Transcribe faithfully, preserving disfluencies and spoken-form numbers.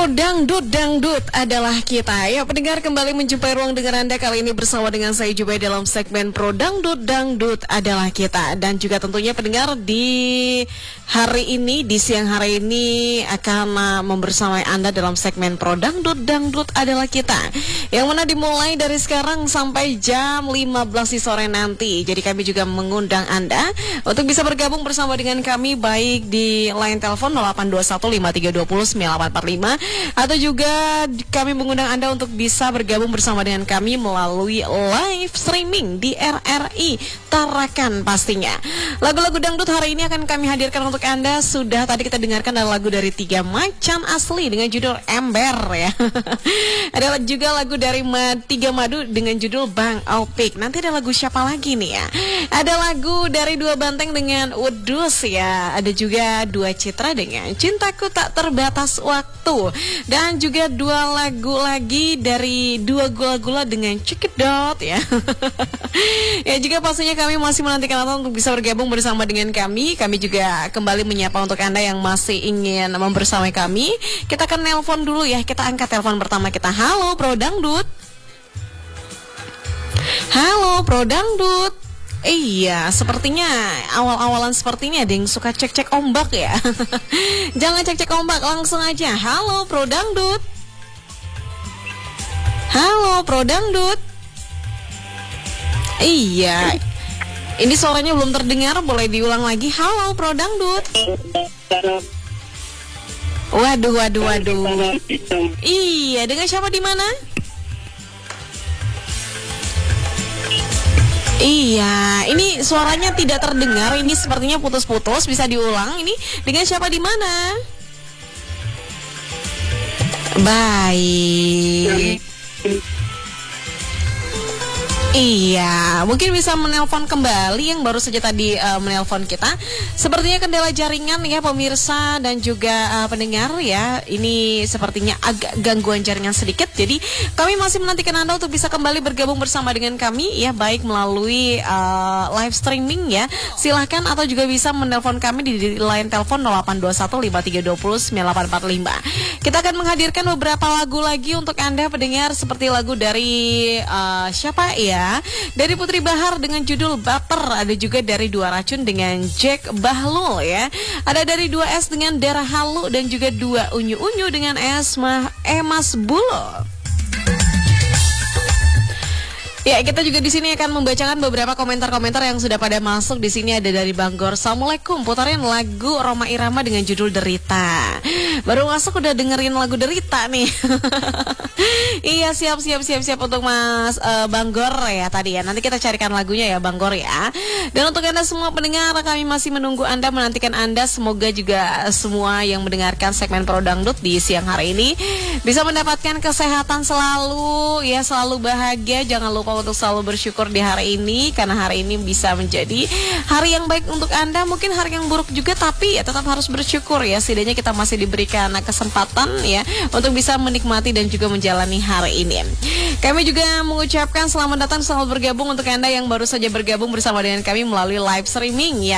Pro Dangdut, Dangdut adalah kita. Ya, pendengar kembali menjumpai ruang dengar Anda kali ini bersama dengan saya Jubai dalam segmen Pro Dangdut, Dangdut adalah kita. Dan juga tentunya pendengar di hari ini, di siang hari ini akan uh, membersamai Anda dalam segmen Pro Dangdut, Dangdut adalah kita. Yang mana dimulai dari sekarang sampai jam lima belas di sore nanti. Jadi kami juga mengundang Anda untuk bisa bergabung bersama dengan kami baik di line telepon nol delapan dua satu lima tiga dua nol sembilan delapan empat lima atau juga kami mengundang Anda untuk bisa bergabung bersama dengan kami melalui live streaming di R R I Tarakan pastinya. Lagu-lagu dangdut hari ini akan kami hadirkan untuk Anda. Sudah tadi kita dengarkan ada lagu dari Tiga Macan Asli dengan judul Ember ya. Ada juga lagu dari Ma, Tiga Madu dengan judul Bang Opik. Nanti ada lagu siapa lagi nih ya? Ada lagu dari Dua Banteng dengan Udus ya. Ada juga Dua Citra dengan Cintaku Tak Terbatas Waktu. Dan juga dua lagu lagi dari Dua Gula-Gula dengan Cekidot ya. Ya juga pastinya kami masih menantikan Anda untuk bisa bergabung bersama dengan kami. Kami juga kembali menyapa untuk Anda yang masih ingin membersamai kami. Kita akan nelpon dulu ya. Kita angkat telepon pertama kita. Halo Pro Dangdut. Halo Pro Dangdut. Iya, sepertinya awal-awalan seperti ini ada yang suka cek-cek ombak ya. Jangan cek-cek ombak, langsung aja. Halo Pro Dangdut. Halo Pro Dangdut. Iya. Ini suaranya belum terdengar, boleh diulang lagi. Halo Pro Dangdut. Waduh, waduh, waduh. Iya, dengan siapa di mana? Iya, ini suaranya tidak terdengar. Ini sepertinya putus-putus. Bisa diulang. Ini dengan siapa di mana? Baik. Iya, mungkin bisa menelpon kembali yang baru saja tadi uh, menelpon kita. Sepertinya kendala jaringan ya pemirsa dan juga uh, pendengar ya. Ini sepertinya agak gangguan jaringan sedikit. Jadi kami masih menantikan Anda untuk bisa kembali bergabung bersama dengan kami ya, baik melalui uh, live streaming ya. Silahkan atau juga bisa menelpon kami di, di line telepon nol delapan dua satu lima tiga dua nol sembilan delapan empat lima. Kita akan menghadirkan beberapa lagu lagi untuk Anda pendengar, seperti lagu dari uh, siapa ya? Dari Putri Bahar dengan judul Baper. Ada juga dari Dua Racun dengan Jack Bahlul ya. Ada dari Dua S dengan Darah Halu. Dan juga Dua Unyu-Unyu dengan Esma Emas Bulo. Ya, kita juga di sini akan membacakan beberapa komentar-komentar yang sudah pada masuk. Di sini ada dari Bang Gor. Assalamualaikum, putarin lagu Roma Irama dengan judul Derita. Baru masuk udah dengerin lagu Derita nih. Iya, siap siap siap siap untuk Mas uh, Bang Gor ya tadi ya. Nanti kita carikan lagunya ya Bang Gor ya. Dan untuk Anda semua pendengar, kami masih menunggu Anda, menantikan Anda. Semoga juga semua yang mendengarkan segmen Pro Dangdut di siang hari ini bisa mendapatkan kesehatan selalu ya, selalu bahagia. Jangan lupa untuk selalu bersyukur di hari ini, karena hari ini bisa menjadi hari yang baik untuk Anda. Mungkin hari yang buruk juga, tapi ya tetap harus bersyukur ya. Setidaknya kita masih diberikan kesempatan ya untuk bisa menikmati dan juga menjalani hari ini. Kami juga mengucapkan selamat datang, selamat bergabung untuk Anda yang baru saja bergabung bersama dengan kami melalui live streaming ya.